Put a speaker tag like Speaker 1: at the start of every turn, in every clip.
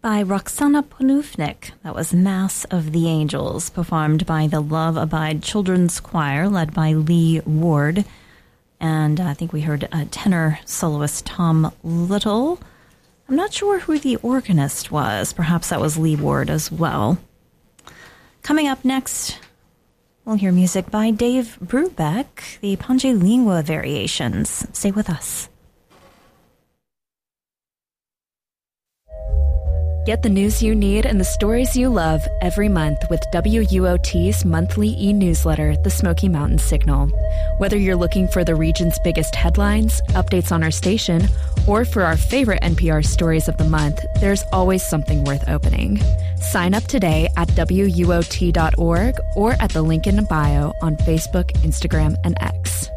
Speaker 1: by Roxana Ponufnik. That was Mass of the Angels, performed by the Love Abide Children's Choir, led by Lee Ward. And I think we heard tenor soloist Tom Little. I'm not sure who the organist was. Perhaps that was Lee Ward as well. Coming up next, we'll hear music by Dave Brubeck, the Pange Lingua Variations. Stay with us.
Speaker 2: Get the news you need and the stories you love every month with WUOT's monthly e-newsletter, The Smoky Mountain Signal. Whether you're looking for the region's biggest headlines, updates on our station, or for our favorite NPR stories of the month, there's always something worth opening. Sign up today at WUOT.org or at the link in the bio on Facebook, Instagram, and X.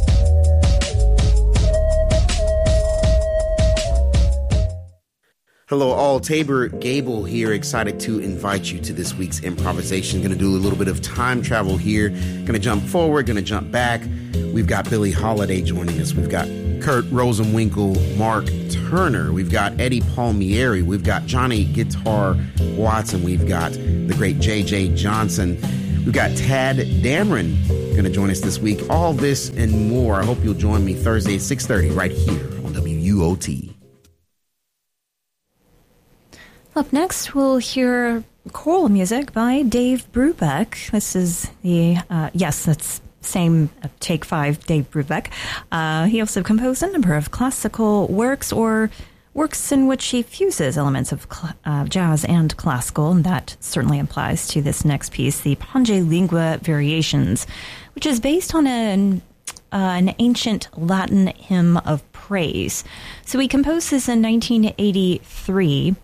Speaker 3: Hello all, Tabor Gable here, excited to invite you to this week's improvisation. Going to do a little bit of time travel here. Going to jump forward, going to jump back. We've got Billie Holiday joining us. We've got Kurt Rosenwinkel, Mark Turner. We've got Eddie Palmieri. We've got Johnny Guitar Watson. We've got the great J.J. Johnson. We've got Tad Dameron going to join us this week. All this and more. I hope you'll join me Thursday at 6:30 right here on WUOT.
Speaker 1: Up next, we'll hear choral music by Dave Brubeck. This is the, that's same Take 5, Dave Brubeck. He also composed a number of classical works or works in which he fuses elements of jazz and classical, and that certainly applies to this next piece, the Pange Lingua Variations, which is based on an ancient Latin hymn of praise. So he composed this in 1983.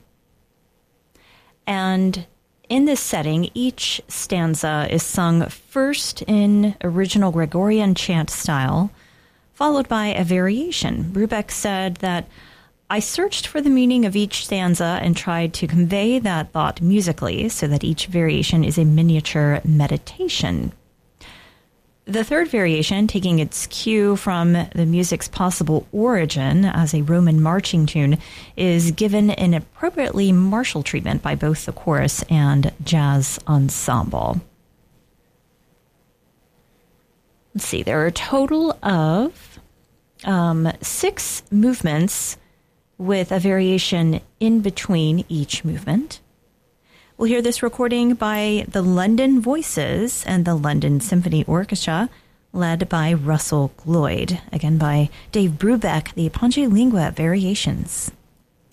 Speaker 1: And in this setting, each stanza is sung first in original Gregorian chant style, followed by a variation. Brubeck said that, I searched for the meaning of each stanza and tried to convey that thought musically so that each variation is a miniature meditation. The third variation, taking its cue from the music's possible origin as a Roman marching tune, is given an appropriately martial treatment by both the chorus and jazz ensemble. Let's see, there are a total of 6 movements with a variation in between each movement. We'll hear this recording by the London Voices and the London Symphony Orchestra, led by Russell Gloyd. Again, by Dave Brubeck, the Pange Lingua Variations.